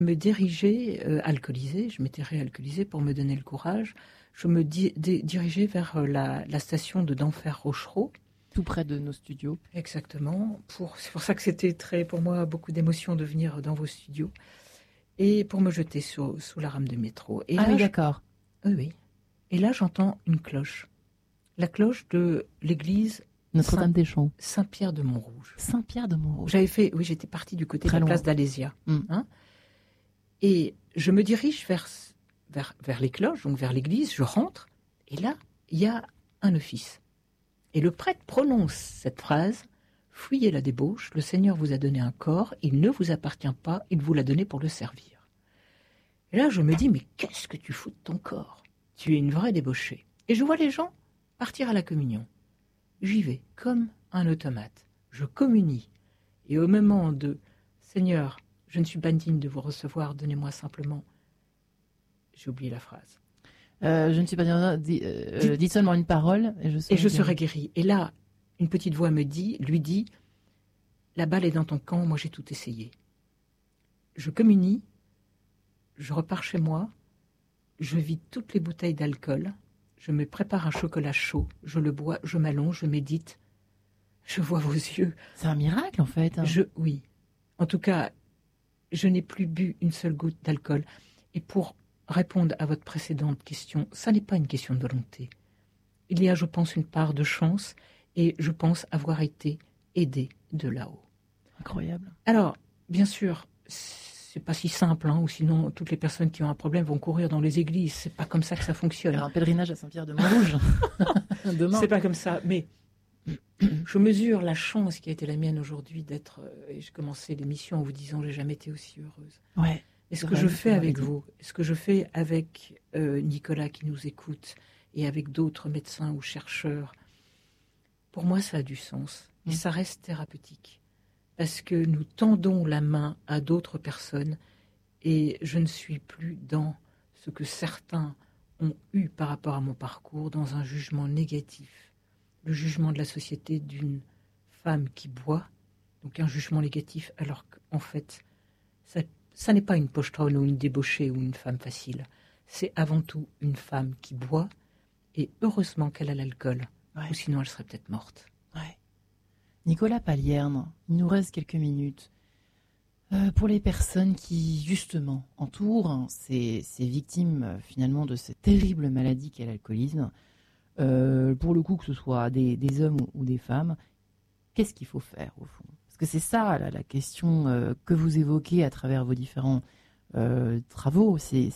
me dirigeais, alcoolisée, je m'étais réalcoolisée pour me donner le courage. Je me dirigeais vers la station de d'Enfer-Rochereau. Tout près de nos studios. Exactement. C'est pour ça que c'était pour moi beaucoup d'émotion de venir dans vos studios. Et pour me jeter sous la rame de métro. Et oui, d'accord. Oui. Et là, j'entends une cloche. La cloche de l'église Notre-Dame-des-Champs. Saint-Pierre-de-Montrouge. Saint-Pierre-de-Montrouge. J'étais partie du côté de la place d'Alésia. Hein, et je me dirige vers les cloches, donc vers l'église, je rentre, et là, il y a un office. Et le prêtre prononce cette phrase: fuyez la débauche, le Seigneur vous a donné un corps, il ne vous appartient pas, il vous l'a donné pour le servir. Et là, je me dis, mais qu'est-ce que tu fous de ton corps? Tu es une vraie débauchée. Et je vois les gens partir à la communion. J'y vais comme un automate. Je communie. Et au moment de Seigneur, je ne suis pas digne de vous recevoir, donnez-moi simplement. J'ai oublié la phrase. Je ne suis pas digne, dis seulement une parole et je serai guéri. Et là, une petite voix lui dit, la balle est dans ton camp, moi j'ai tout essayé. Je communie, je repars chez moi, je vide toutes les bouteilles d'alcool, je me prépare un chocolat chaud, je le bois, je m'allonge, je médite, je vois vos yeux. C'est un miracle en fait. Oui. En tout cas, je n'ai plus bu une seule goutte d'alcool. Et pour répondre à votre précédente question, ça n'est pas une question de volonté. Il y a, je pense, une part de chance et je pense avoir été aidé de là-haut. Incroyable. Alors, bien sûr, c'est pas si simple, ou sinon toutes les personnes qui ont un problème vont courir dans les églises. C'est pas comme ça que ça fonctionne. Alors, un pèlerinage à Saint-Pierre-de-Montrouge. Demain. C'est pas comme ça, mais je mesure la chance qui a été la mienne aujourd'hui d'être. Et je commençais l'émission en vous disant j'ai jamais été aussi heureuse. Ouais. Et ce que je fais avec vous, ce que je fais avec Nicolas qui nous écoute et avec d'autres médecins ou chercheurs, pour moi ça a du sens et ça reste thérapeutique parce que nous tendons la main à d'autres personnes et je ne suis plus dans ce que certains ont eu par rapport à mon parcours, dans un jugement négatif, le jugement de la société d'une femme qui boit, donc un jugement négatif alors qu'en fait ça n'est pas une pochetronne ou une débauchée ou une femme facile. C'est avant tout une femme qui boit et heureusement qu'elle a l'alcool. Ouais. Ou sinon elle serait peut-être morte. Ouais. Nicolas Palierne, il nous reste quelques minutes. Pour les personnes qui justement entourent ces victimes finalement de cette terrible maladie qu'est l'alcoolisme, pour le coup que ce soit des hommes ou des femmes, qu'est-ce qu'il faut faire au fond ? Parce que c'est ça la question que vous évoquez à travers vos différents travaux.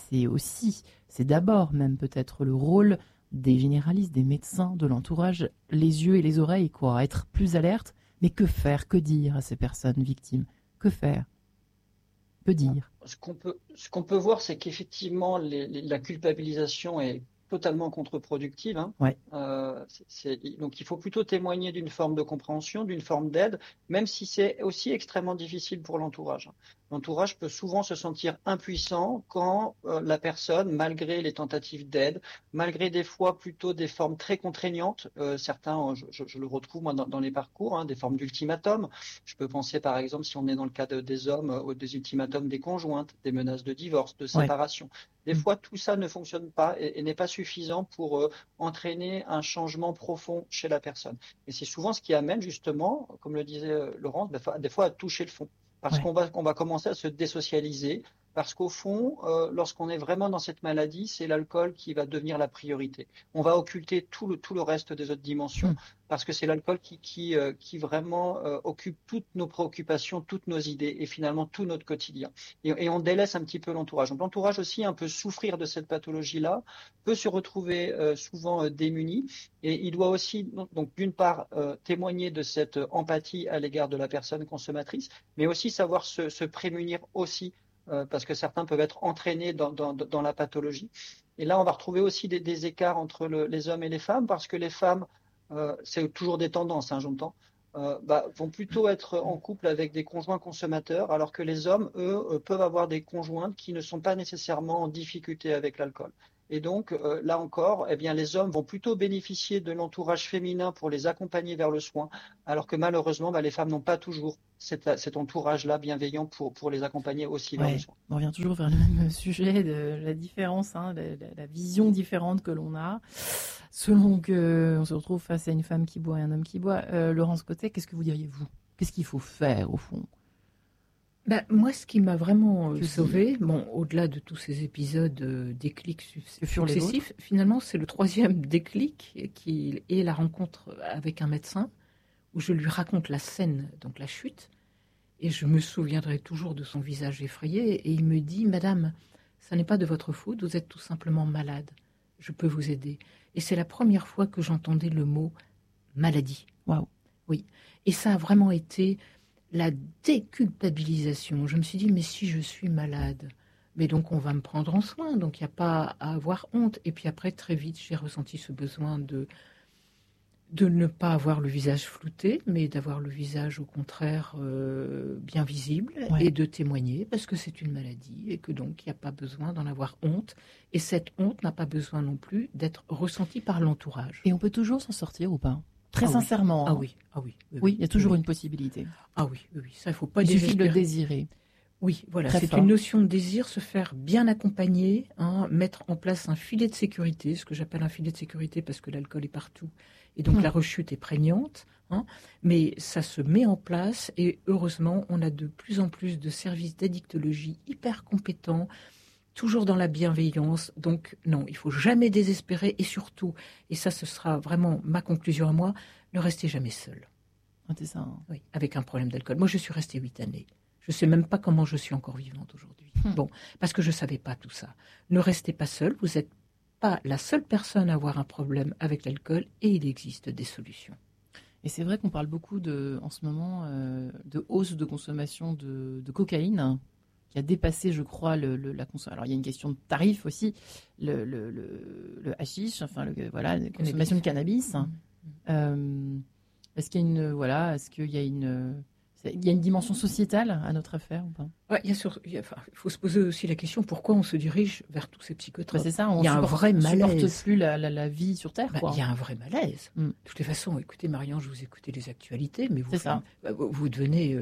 C'est d'abord même peut-être le rôle des généralistes, des médecins, de l'entourage, les yeux et les oreilles, quoi, être plus alerte. Mais que faire, que dire à ces personnes victimes ? Que faire ? Que dire ? Ce qu'on peut voir, c'est qu'effectivement, la culpabilisation est totalement contre-productive. Ouais. Donc il faut plutôt témoigner d'une forme de compréhension, d'une forme d'aide, même si c'est aussi extrêmement difficile pour l'entourage. L'entourage peut souvent se sentir impuissant quand la personne, malgré les tentatives d'aide, malgré des fois plutôt des formes très contraignantes, certains, je le retrouve moi dans les parcours, des formes d'ultimatum. Je peux penser par exemple, si on est dans le cas des hommes, des ultimatums des conjointes, des menaces de divorce, de séparation. Ouais. Des fois, tout ça ne fonctionne pas et n'est pas suffisant pour entraîner un changement profond chez la personne. Et c'est souvent ce qui amène justement, comme le disait Laurence, des fois à toucher le fond. Parce qu'on va commencer à se désocialiser, parce qu'au fond, lorsqu'on est vraiment dans cette maladie, c'est l'alcool qui va devenir la priorité. On va occulter tout le reste des autres dimensions, parce que c'est l'alcool qui vraiment occupe toutes nos préoccupations, toutes nos idées et finalement tout notre quotidien. Et on délaisse un petit peu l'entourage. Donc l'entourage aussi peut souffrir de cette pathologie-là, peut se retrouver souvent démuni, et il doit aussi, donc d'une part, témoigner de cette empathie à l'égard de la personne consommatrice, mais aussi savoir se prémunir aussi, parce que certains peuvent être entraînés dans la pathologie. Et là, on va retrouver aussi des écarts entre les hommes et les femmes, parce que les femmes, c'est toujours des tendances, j'entends, vont plutôt être en couple avec des conjoints consommateurs, alors que les hommes, eux, peuvent avoir des conjointes qui ne sont pas nécessairement en difficulté avec l'alcool. Et donc, là encore, eh bien, les hommes vont plutôt bénéficier de l'entourage féminin pour les accompagner vers le soin, alors que malheureusement, les femmes n'ont pas toujours cet entourage-là bienveillant pour les accompagner aussi vers le soin. On revient toujours vers le même sujet de la différence, la vision différente que l'on a, selon qu'on se retrouve face à une femme qui boit et un homme qui boit. Laurence Côté, qu'est-ce que vous diriez, vous ? Qu'est-ce qu'il faut faire, au fond ? Moi, ce qui m'a vraiment sauvée, au-delà de tous ces épisodes déclics successifs, finalement, c'est le 3e déclic qui est la rencontre avec un médecin, où je lui raconte la scène, donc la chute, et je me souviendrai toujours de son visage effrayé, et il me dit « Madame, ça n'est pas de votre faute, vous êtes tout simplement malade, je peux vous aider ». Et c'est la première fois que j'entendais le mot « maladie ». Waouh. Oui, et ça a vraiment été la déculpabilisation. Je me suis dit, mais si je suis malade, mais donc on va me prendre en soin, donc il n'y a pas à avoir honte. Et puis après, très vite, j'ai ressenti ce besoin de ne pas avoir le visage flouté, mais d'avoir le visage au contraire bien visible, et de témoigner, parce que c'est une maladie, et que donc il n'y a pas besoin d'en avoir honte. Et cette honte n'a pas besoin non plus d'être ressentie par l'entourage. Et on peut toujours s'en sortir ou pas ? Très sincèrement. Oui. Oui, il y a toujours une possibilité. Ah oui, ça, il ne faut pas désespérer. Il suffit de le désirer. Oui, voilà, c'est une notion de désir, se faire bien accompagner, mettre en place un filet de sécurité, ce que j'appelle un filet de sécurité parce que l'alcool est partout, et donc la rechute est prégnante, mais ça se met en place, et heureusement, on a de plus en plus de services d'addictologie hyper compétents, toujours dans la bienveillance. Donc non, il faut jamais désespérer, et surtout, et ça ce sera vraiment ma conclusion à moi, ne restez jamais seul. C'est ça. Oui, avec un problème d'alcool. Moi, je suis restée 8 années. Je ne sais même pas comment je suis encore vivante aujourd'hui. Bon, parce que je ne savais pas tout ça. Ne restez pas seul, vous n'êtes pas la seule personne à avoir un problème avec l'alcool, et il existe des solutions. Et c'est vrai qu'on parle beaucoup en ce moment de hausse de consommation de cocaïne, qui a dépassé, je crois, la consommation. Alors, il y a une question de tarif aussi, le hashish, enfin, la consommation de cannabis. Est-ce qu'il y a une dimension sociétale à notre affaire ou pas ? Il faut se poser aussi la question pourquoi on se dirige vers tous ces psychotropes. C'est ça, il y a un vrai malaise. On ne supporte plus la vie sur Terre. Il y a un vrai malaise. De toutes les façons, écoutez, Marianne, je vous écoutez les actualités, mais vous devenez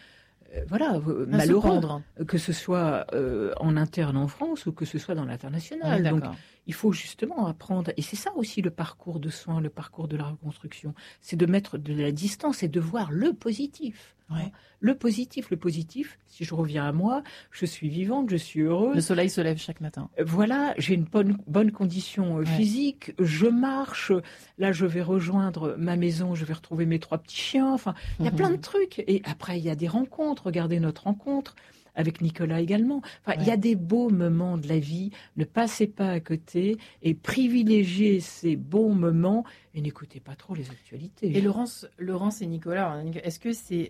malheureux, que ce soit en interne en France ou que ce soit dans l'international. Donc, il faut justement apprendre, et c'est ça aussi le parcours de soins, le parcours de la reconstruction, c'est de mettre de la distance et de voir le positif. Le positif, si je reviens à moi, je suis vivante, je suis heureuse. Le soleil se lève chaque matin. Voilà, j'ai une bonne condition physique, je marche, là je vais rejoindre ma maison, je vais retrouver mes 3 petits chiens, enfin, il y a plein de trucs. Et après, il y a des rencontres, regardez notre rencontre avec Nicolas également. Enfin, il y a des beaux moments de la vie, ne passez pas à côté et privilégiez ces bons moments et n'écoutez pas trop les actualités. Et Laurence et Nicolas, est-ce que c'est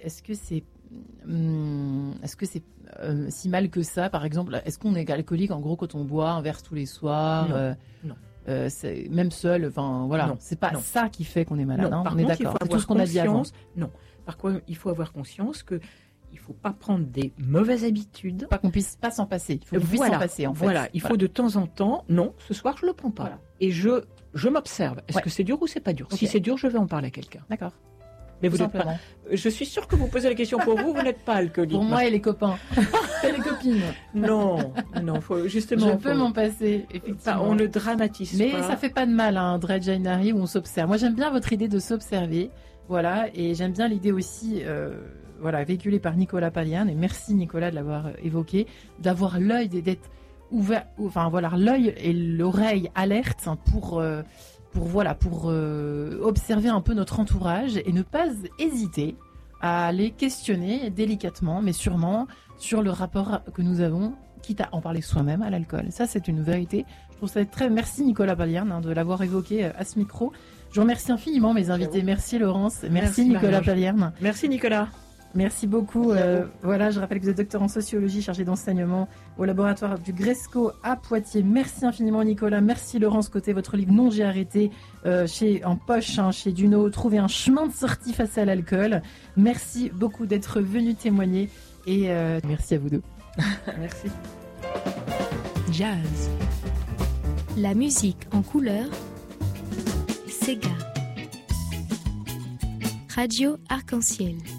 si mal que ça, par exemple? Est-ce qu'on est alcoolique en gros quand on boit un verre tous les soirs? Non. Même seul, enfin voilà, c'est pas ça qui fait qu'on est malade. Non, on est d'accord. C'est tout ce qu'on a dit avant. Non. Par contre, il faut avoir conscience que il faut pas prendre des mauvaises habitudes. Pas qu'on puisse pas s'en passer. Il faut qu'on puisse s'en passer en fait. Voilà, il faut de temps en temps. Non, ce soir je le prends pas. Voilà. Et je m'observe. Est-ce que c'est dur ou c'est pas dur? Si c'est dur, je vais en parler à quelqu'un. D'accord. Mais vous n'êtes pas. Je suis sûre que vous posez la question pour vous. Vous n'êtes pas alcoolique. Pour moi et les copains, et les copines. Non, faut justement. Je peux m'en passer. Effectivement. On ne dramatise pas. Mais ça fait pas de mal, Dry January, où on s'observe. Moi, j'aime bien votre idée de s'observer. Voilà, et j'aime bien l'idée aussi, véhiculée par Nicolas Palierne. Et merci Nicolas de l'avoir évoqué, d'avoir l'œil d'être ouvert, l'œil et l'oreille alerte pour observer un peu notre entourage et ne pas hésiter à les questionner délicatement, mais sûrement sur le rapport que nous avons, quitte à en parler soi-même à l'alcool. Ça, c'est une vérité. Je trouve ça très... Merci Nicolas Palierne de l'avoir évoqué à ce micro. Je vous remercie infiniment mes invités. Merci Laurence. Merci Nicolas Palierne. Merci Nicolas. Merci beaucoup. Je rappelle que vous êtes docteur en sociologie, chargé d'enseignement au laboratoire du Gresco à Poitiers. Merci infiniment Nicolas. Merci Laurence Côté. Votre livre Non, j'ai arrêté en poche chez Duno. Trouver un chemin de sortie face à l'alcool. Merci beaucoup d'être venu témoigner et merci à vous deux. Merci. Jazz. La musique en couleur, Sega. Radio Arc-en-Ciel.